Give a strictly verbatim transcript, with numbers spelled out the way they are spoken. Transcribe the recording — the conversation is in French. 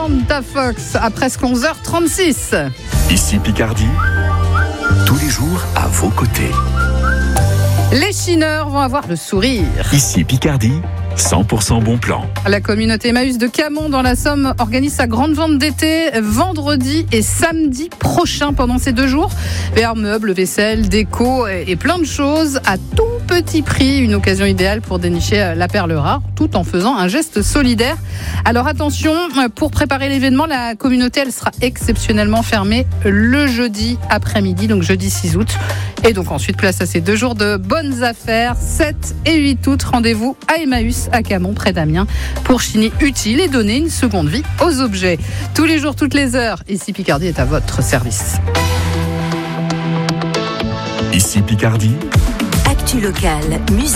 Samantha Fox à presque onze heures trente-six. Ici Picardie, tous les jours à vos côtés. Les chineurs vont avoir le sourire. Ici Picardie, cent pour cent bon plan. La communauté Emmaüs de Camon dans la Somme organise sa grande vente d'été vendredi et samedi prochain pendant ces deux jours. V R meubles, vaisselle, déco et plein de choses à tout petit prix. Une occasion idéale pour dénicher la perle rare tout en faisant un geste solidaire. Alors attention, pour préparer l'événement, la communauté elle sera exceptionnellement fermée le jeudi après-midi, donc jeudi six août. Et donc ensuite place à ces deux jours de bonnes affaires, sept et huit août. Rendez-vous à Emmaüs à Camon près d'Amiens pour chiner utile et donner une seconde vie aux objets. Tous les jours, toutes les heures, ici Picardie est à votre service. Ici Picardie. Actu locale, musique.